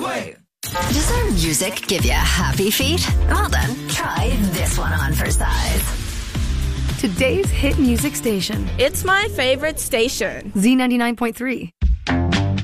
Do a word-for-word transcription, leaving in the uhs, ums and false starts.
way. Does our music give you happy feet? Well then, try this one on for size. Today's hit music station. It's my favorite station. Z ninety-nine point three.